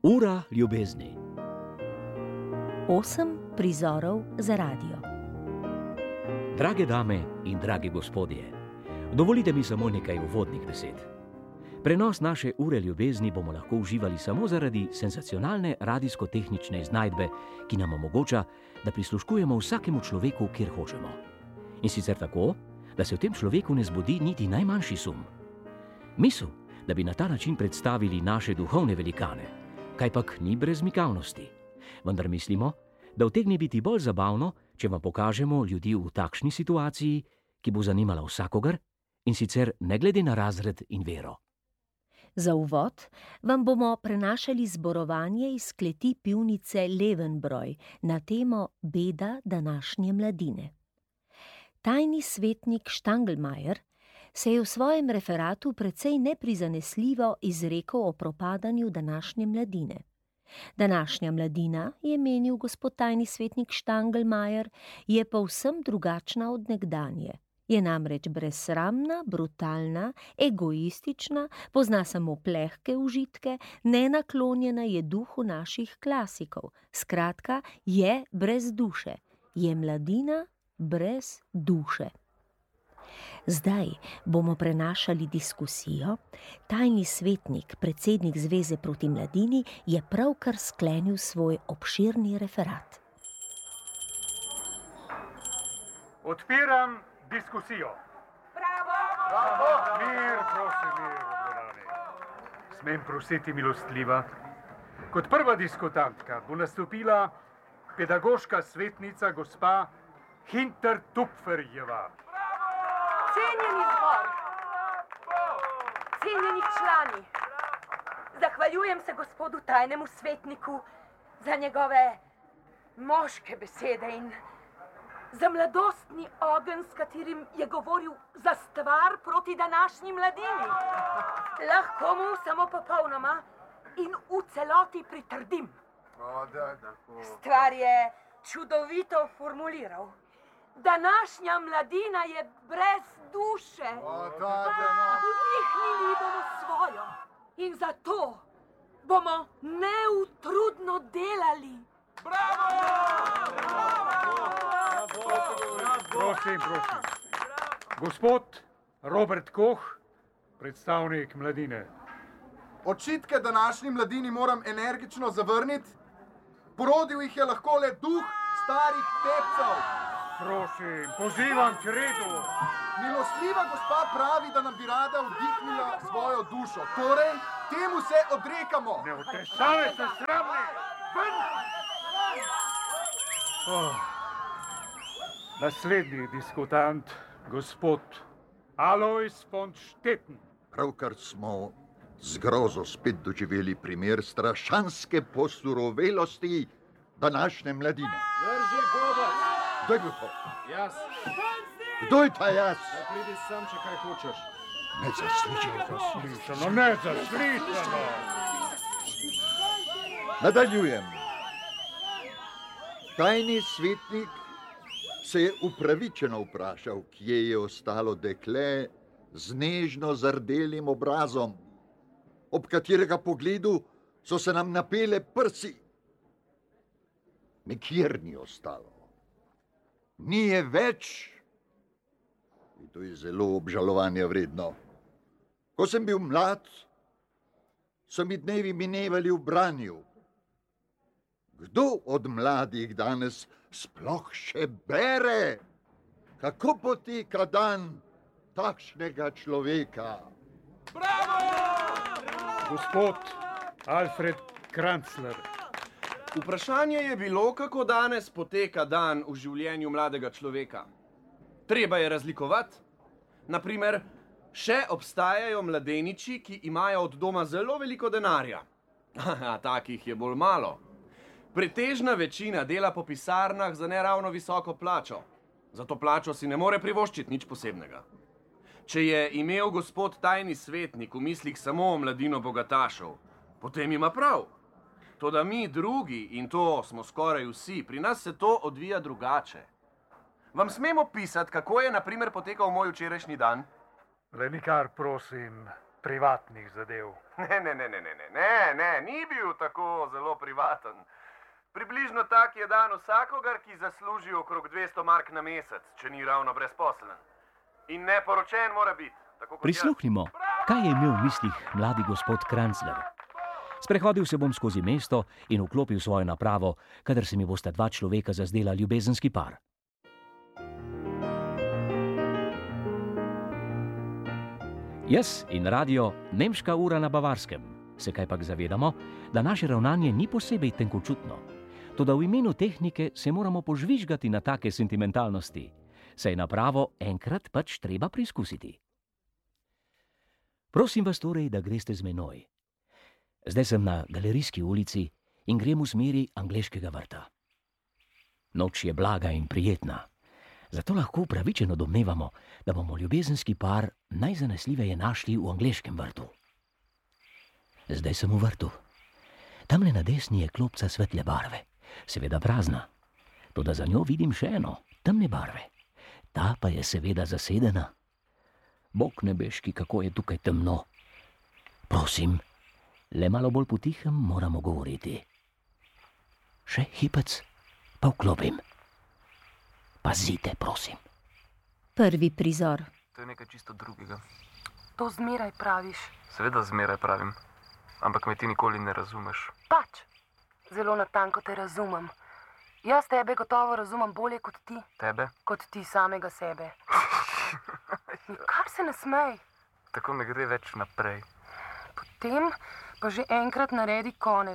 Ura ljubezni. 8 prizorov za radio. Drage dame in dragi gospodje, dovolite mi samo nekaj uvodnih besed. Prenos naše ure ljubezni bomo lahko uživali samo zaradi senzacionalne radijsko-tehnične iznajdbe, ki nam omogoča, da prisluškujemo vsakemu človeku, kjer hočemo. In sicer tako, da se v tem človeku ne zbudi niti najmanjši sum. Misel, da bi na ta način predstavili naše duhovne velikane, kajpak ni brez mikavnosti. Vendar mislimo, da utegne biti bolj zabavno, če vam pokažemo ljudi v takšni situaciji, ki bo zanimala vsakogar, in sicer ne glede na razred in vero. Za uvod vam bomo prenašali zborovanje iz kleti pivnice Levenbroj na temo Beda današnje mladine. Tajni svetnik Štanglmajer se je v svojem referatu precej neprizanesljivo izrekel o propadanju današnje mladine. Današnja mladina, je menil gospod tajni svetnik Štanglmajer, je povsem drugačna od nekdanje. Je namreč brezsramna, brutalna, egoistična, pozna samo plehke užitke, nenaklonjena je duhu naših klasikov. Skratka, je brez duše. Je mladina brez duše. Zdaj bomo prenašali diskusijo. Tajni svetnik, predsednik Zveze proti mladini, je pravkar sklenil svoj obširni referat. Odpiram diskusijo. Bravo! Bravo! Mir, prosim, mir v dvorani. Smem prositi milostljiva. Kot prva diskutantka bo nastopila pedagoška svetnica gospa Hintertupferjeva. Cenjeni zbor, cenjeni člani, zahvaljujem se gospodu tajnemu svetniku za njegove moške besede in za mladostni ogenj, s katerim je govoril za stvar proti današnji mladini. Lahko mu samo popolnoma in v celoti pritrdim. Stvar je čudovito formuliral. Današnja mladina je brez duše. Vdihnili bomo svojo in zato bomo neutrudno delali. Bravo! Prosim. Gospod Robert Koh, predstavnik mladine. Očitke današnji mladini moram energično zavrniti. Porodil jih je lahko le duh starih tepcev. Prosim, pozivam k redu. Milostljiva gospa pravi, da nam bi rada vdihnila svojo dušo. Torej, temu se odrekamo. Ne utesave se sramni. Ven! Naslednji diskutant, gospod Alojz von Stetten. Pravkar smo z grozo spet doživeli primer strašanske posurovelosti današnje mladine. Drži gobac! Kdo je bil to? Jaz. Kdo je ta jaz? Ja, pridi sem, če kaj hočeš. Ne zaslišano. Nadaljujem. Tajni svetnik se je upravičeno vprašal, kje je ostalo dekle z nežno zardelim obrazom, ob katerega pogledu so se nam napele prsi. Nikjer ni ostalo. Ni je več. In to je zelo obžalovanja vredno. Ko sem bil mlad, so mi dnevi minevali v branju. Kdo od mladih danes sploh še bere? Kako poteka dan takšnega človeka? Bravo! Gospod Alfred Kranzler. Vprašanje je bilo, kako danes poteka dan v življenju mladega človeka. Treba je razlikovati. Naprimer, še obstajajo mladeniči, ki imajo od doma zelo veliko denarja. A takih je bolj malo. Pretežna večina dela po pisarnah za neravno visoko plačo. Za to plačo si ne more privoščiti nič posebnega. Če je imel gospod tajni svetnik v mislih samo mladino bogatašev, potem ima prav. Toda mi drugi, in to smo skoraj vsi, pri nas se to odvija drugače. Vam smemo pisati, kako je na primer potekal moj včerajšnji dan? Le nikar, prosim, privatnih zadev. Ne, ni bil tako zelo privaten. Približno tak je dan vsakogar, ki zasluži okrog 200 mark na mesec, če ni ravno brezposeln. In neporočen mora biti. Prisluhnimo, kaj je imel v mislih mladi gospod Kranzler. Sprehodil se bom skozi mesto in vklopil svojo napravo, kadar se mi bosta dva človeka zazdela ljubezenski par. Jaz in radio Nemška ura na Bavarskem. Se kajpak zavedamo, da naše ravnanje ni posebej tenkočutno. Toda v imenu tehnike se moramo požvižgati na take sentimentalnosti, saj napravo enkrat pač treba preizkusiti. Prosim vas torej, da greste z menoj. Zdaj sem na Galerijski ulici in grem v smeri Angleškega vrta. Noč je blaga in prijetna, zato lahko upravičeno domnevamo, da bomo ljubezenski par najzanesljiveje našli v Angleškem vrtu. Zdaj sem v vrtu. Tamle na desni je klopca svetle barve, seveda prazna. Toda za njo vidim še eno, temne barve. Ta pa je seveda zasedena. Bog nebeški, kako je tukaj temno. Prosim, le malo bolj potihem moramo govoriti. Še hipec, pa vklopim. Pazite, prosim. Prvi prizor. To je nekaj čisto drugega. To zmeraj praviš. Seveda zmeraj pravim, ampak me ti nikoli ne razumeš. Pač, zelo natanko te razumem. Jaz tebe gotovo razumem bolje kot ti. Tebe? Kot ti samega sebe. Nikar se ne smej. Tako ne gre več naprej. Potem pa že enkrat naredi konec.